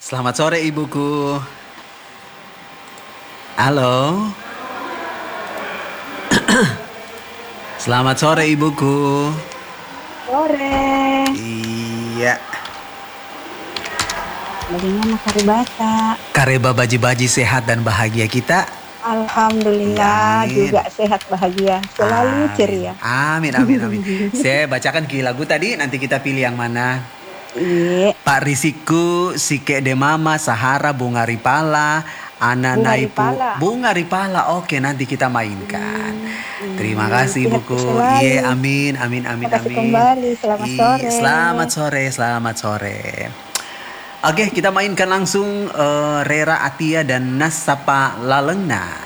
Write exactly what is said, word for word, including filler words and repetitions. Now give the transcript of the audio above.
Selamat sore ibuku. Halo. Selamat sore ibuku. Sore. Iya. Bagaimana Karibata? Kareba baji-baji sehat dan bahagia kita. Alhamdulillah Iya, juga sehat bahagia, selalu amin. ceria. Amin, amin, amin. Saya bacakan ki lagu tadi, nanti kita pilih yang mana. Iya. Pak Risiku, Sike de Mama, Sahara, Bunga Ripala, Ana Bunga Naipu, Ripala. Bunga Ripala. Oke, nanti kita mainkan. Hmm, Terima iya, kasih sehat buku. Iya, selalu. amin, amin, Terima amin, kasih amin. kembali. Selamat Iya, sore. selamat sore, selamat sore. Oke, kita mainkan langsung uh, Rera Atia dan Nasapa Lalengna.